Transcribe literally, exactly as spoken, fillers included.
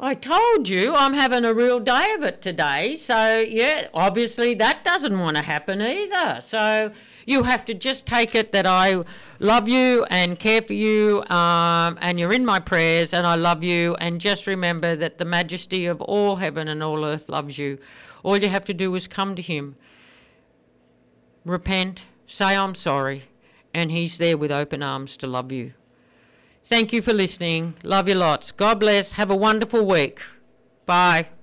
I told you I'm having a real day of it today. So, yeah, obviously that doesn't want to happen either. So you have to just take it that I love you and care for you, um, and you're in my prayers, and I love you. And just remember that the majesty of all heaven and all earth loves you. All you have to do is come to him, repent, say I'm sorry, and he's there with open arms to love you. Thank you for listening. Love you lots. God bless. Have a wonderful week. Bye.